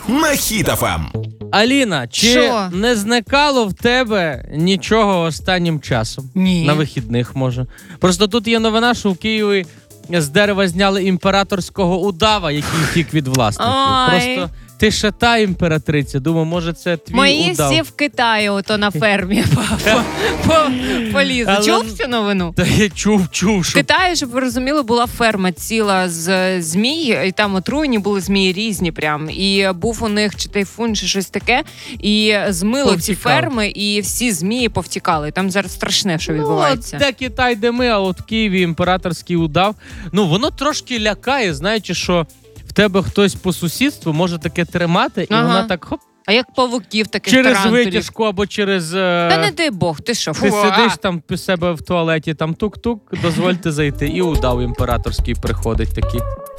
на Хіт FM. Аліна, чи Що? не зникало в тебе нічого останнім часом? Ні. На вихідних, може. Просто тут є новина, що в Києві з дерева зняли імператорського удава, який втік від власників. Ой. Просто ти ще та імператриця. Думаю, може це твій Мої удав. всі в Китаї, ото на фермі полізли. Але- Чув цю новину? Та я чув, В що... Китаї, щоб ви розуміли, була ферма ціла з змій, і там отруєні були змії різні прям. І був у них чи тайфун, чи щось таке, і змило ці Повтікали. ферми, і всі змії повтікали. Там зараз страшне, що відбувається. Де Китай, де ми, а от в Києві імператорський удав. Ну, воно трошки лякає, знаючи, що в тебе хтось по сусідству може таке тримати, і Ага. вона так хоп, А як павуків таких через тарантулів? витяжку або через... Та не дай Бог, ти що? Ти Фу, сидиш там у себе в туалеті, там тук-тук, дозвольте зайти. І удав імператорський приходить такий.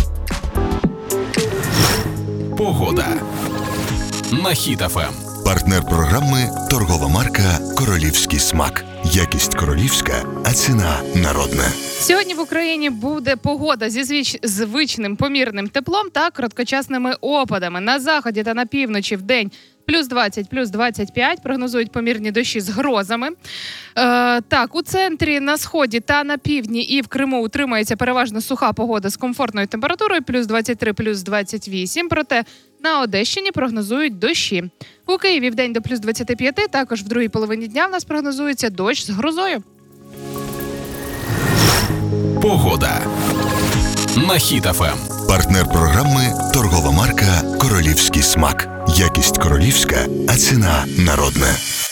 Погода на Хіт FM. Партнер програми – торгова марка «Королівський смак». Якість королівська, а ціна народна. Сьогодні в Україні буде погода зі звичним помірним теплом та короткочасними опадами. На заході та на півночі в день плюс 20, плюс 25. Прогнозують помірні дощі з грозами. Так, у центрі, на сході та на півдні і в Криму утримується переважно суха погода з комфортною температурою плюс 23, плюс 28. Проте на Одещині прогнозують дощі. У Києві вдень до плюс 25, також в другій половині дня в нас прогнозується дощ з грозою. Погода на Хіт FM. Партнер програми – торгова марка «Королівський смак». Якість королівська, а ціна народна.